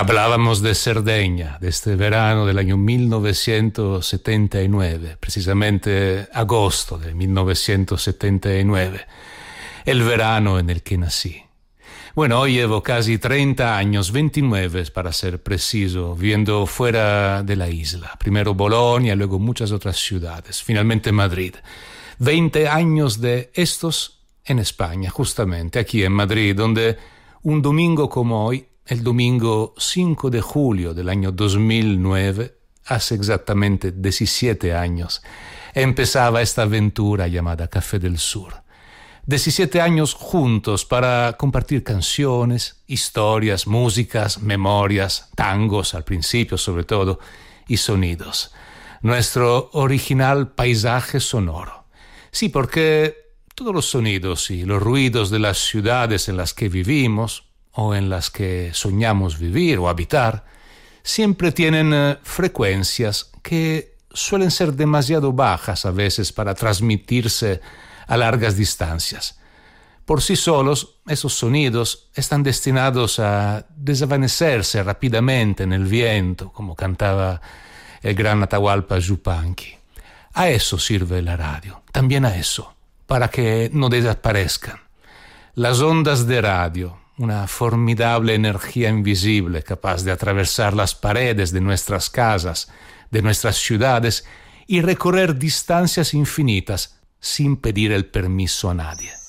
Hablábamos de Cerdeña, de este verano del año 1979, precisamente agosto de 1979, el verano en el que nací. Bueno, hoy llevo casi 30 años, 29 para ser preciso, viviendo fuera de la isla. Primero Bolonia, luego muchas otras ciudades, finalmente Madrid. 20 años de estos en España, justamente aquí en Madrid, donde un domingo como hoy, el domingo 5 de julio del año 2009, hace exactamente 17 años, empezaba esta aventura llamada Café del Sur. 17 años juntos para compartir canciones, historias, músicas, memorias, tangos al principio sobre todo, y sonidos. Nuestro original paisaje sonoro. Sí, porque todos los sonidos y los ruidos de las ciudades en las que vivimos, o en las que soñamos vivir o habitar, siempre tienen frecuencias que suelen ser demasiado bajas a veces para transmitirse a largas distancias. Por sí solos, esos sonidos están destinados a desvanecerse rápidamente en el viento, como cantaba el gran Atahualpa Yupanqui. A eso sirve la radio, también a eso, para que no desaparezcan. Las ondas de radio, una formidable energía invisible capaz de atravesar las paredes de nuestras casas, de nuestras ciudades y recorrer distancias infinitas sin pedir el permiso a nadie.